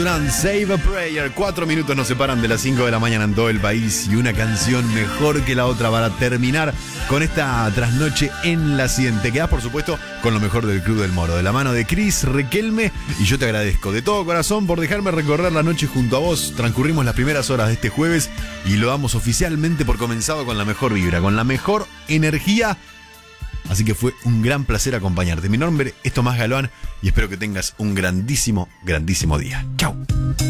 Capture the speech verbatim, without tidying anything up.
Save a Prayer. Cuatro minutos nos separan de las cinco de la mañana en todo el país y una canción mejor que la otra para terminar con esta trasnoche en la cien. Te quedás, por supuesto, con lo mejor del Club del Moro, de la mano de Cris Requelme, y yo te agradezco de todo corazón por dejarme recorrer la noche junto a vos. Transcurrimos las primeras horas de este jueves y lo damos oficialmente por comenzado con la mejor vibra, con la mejor energía. Así que fue un gran placer acompañarte. Mi nombre es Tomás Galván y espero que tengas un grandísimo, grandísimo día. Chau.